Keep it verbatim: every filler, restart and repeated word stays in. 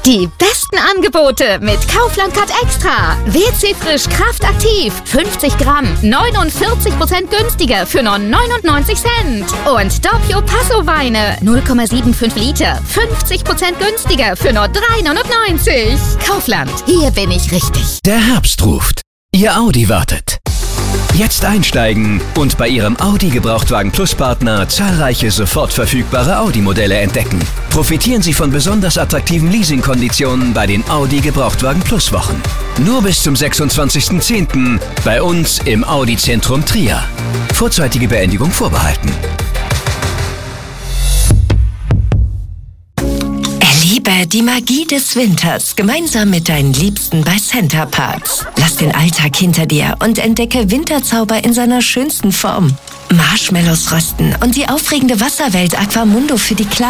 Die besten Angebote mit Kaufland Card Extra. W C Frisch Kraftaktiv. fünfzig Gramm. neunundvierzig Prozent günstiger für nur neunundneunzig Cent. Und Doppio Passo Weine. null Komma fünfundsiebzig Liter. fünfzig Prozent günstiger für nur drei neunundneunzig. Kaufland. Hier bin ich richtig. Der Herbst ruft. Ihr Audi wartet. Jetzt einsteigen und bei Ihrem Audi Gebrauchtwagen Plus Partner zahlreiche sofort verfügbare Audi-Modelle entdecken. Profitieren Sie von besonders attraktiven Leasingkonditionen bei den Audi Gebrauchtwagen Plus Wochen. Nur bis zum sechsundzwanzigsten zehnten bei uns im Audi Zentrum Trier. Vorzeitige Beendigung vorbehalten. Erlebe die Magie des Winters gemeinsam mit deinen Liebsten bei Center Parcs. Lass den Alltag hinter dir und entdecke Winterzauber in seiner schönsten Form. Marshmallows rösten und die aufregende Wasserwelt Aquamundo für die Kleinen.